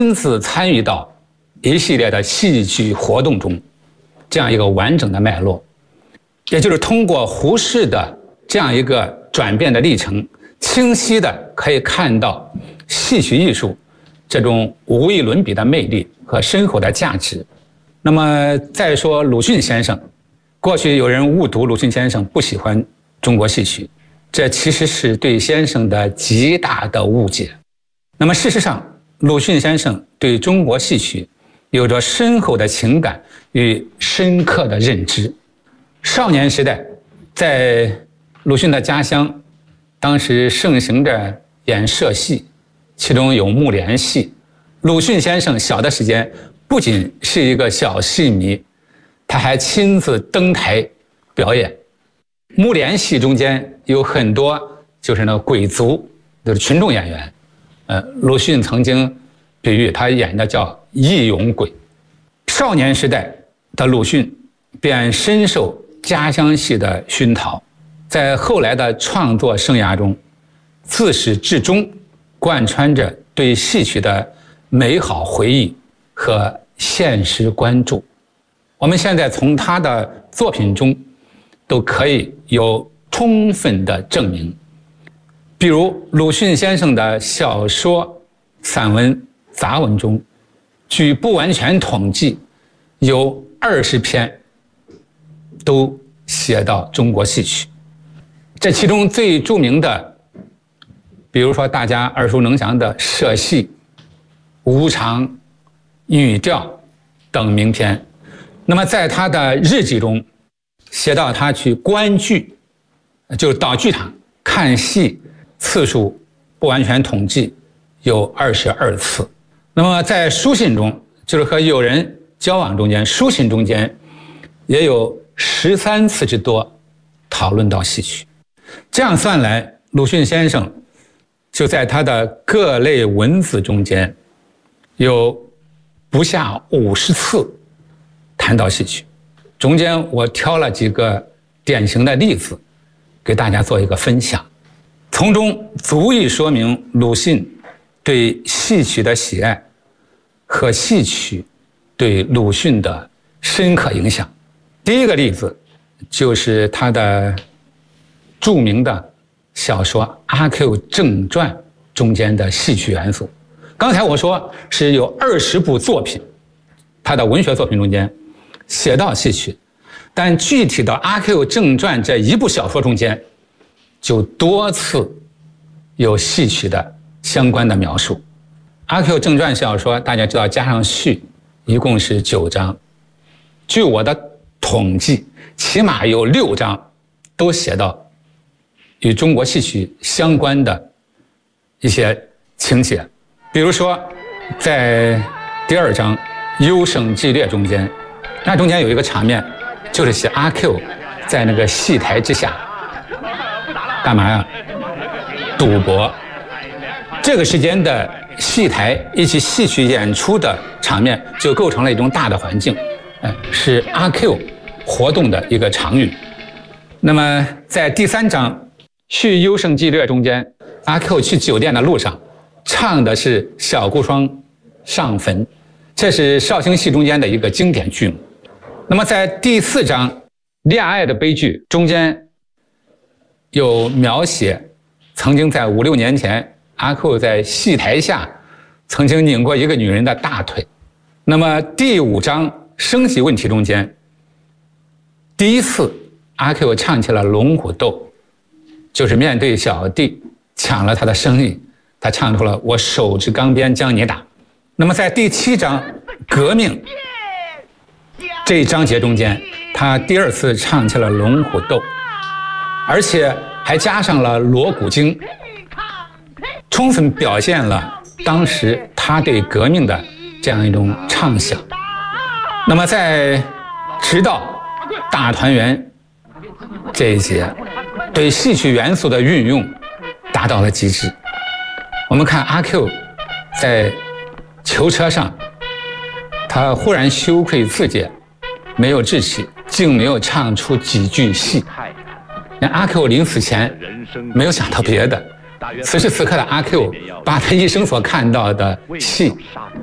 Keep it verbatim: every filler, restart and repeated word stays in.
亲自参与到一系列的戏剧活动中，这样一个完整的脉络，也就是通过胡适的这样一个转变的历程，清晰的可以看到戏曲艺术这种无与伦比的魅力和深厚的价值。那么再说鲁迅先生，过去有人误读鲁迅先生不喜欢中国戏曲，这其实是对先生的极大的误解。那么事实上，鲁迅先生对中国戏曲有着深厚的情感与深刻的认知。少年时代，在鲁迅的家乡，当时盛行着演社戏，其中有木莲戏。鲁迅先生小的时间不仅是一个小戏迷，他还亲自登台表演。木莲戏中间有很多就是那个鬼族，就是群众演员。呃，鲁迅曾经比喻他演的叫义勇鬼。少年时代的鲁迅便深受家乡戏的熏陶，在后来的创作生涯中，自始至终贯穿着对戏曲的美好回忆和现实关注。我们现在从他的作品中都可以有充分的证明。比如鲁迅先生的小说、散文、杂文中，据不完全统计，有二十篇都写到中国戏曲。这其中最著名的，比如说大家耳熟能详的社戏、无常、语调等名篇。那么在他的日记中写到他去观剧，就到剧场看戏次数不完全统计，有二十二次。那么在书信中，就是和友人交往中间，书信中间也有十三次之多讨论到戏曲。这样算来，鲁迅先生就在他的各类文字中间有不下五十次谈到戏曲。中间我挑了几个典型的例子给大家做一个分享，从中足以说明鲁迅对戏曲的喜爱和戏曲对鲁迅的深刻影响。第一个例子就是他的著名的小说《阿 Q 正传》中间的戏曲元素。刚才我说是有二十部作品，他的文学作品中间写到戏曲，但具体到《阿 Q 正传》这一部小说中间，就多次有戏曲的相关的描述。《阿 Q 正传》小说大家知道加上序一共是九章，据我的统计，起码有六章都写到与中国戏曲相关的一些情节。比如说在第二章《优胜伎略》中间，那中间有一个场面，就是写阿 Q 在那个戏台之下干嘛呀？赌博。这个时间的戏台以及戏曲演出的场面就构成了一种大的环境，呃，是阿 Q 活动的一个场域。那么在第三章《续优胜伎略》中间，阿 Q 去酒店的路上唱的是小孤孀上坟，这是绍兴戏中间的一个经典剧目。那么在第四章《恋爱的悲剧》中间，有描写曾经在五六年前，阿 Q 在戏台下曾经拧过一个女人的大腿。那么第五章《生死问题》中间，第一次阿 Q 唱起了龙虎斗，就是面对小弟抢了他的生意，他唱出了我手执钢鞭将你打。那么在第七章革命这一章节中间，他第二次唱起了龙虎斗，而且还加上了锣鼓经，充分表现了当时他对革命的这样一种畅想。那么在直到大团圆这一节，对戏曲元素的运用达到了极致。我们看阿 Q 在囚车上，他忽然羞愧自检，没有志气，竟没有唱出几句戏。那阿 Q 临死前没有想到别的，此时此刻的阿 Q 把他一生所看到的戏